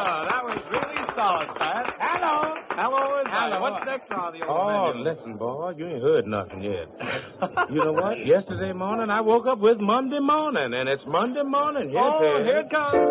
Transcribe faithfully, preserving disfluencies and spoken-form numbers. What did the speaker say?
that was really solid, Pat. Hello. Hello, is Hello. What's next on the old Oh, menu? listen, boy, you ain't heard nothing yet. You know what? Yesterday morning, I woke up with Monday morning, and it's Monday morning. Yes, Oh, it is. here it comes.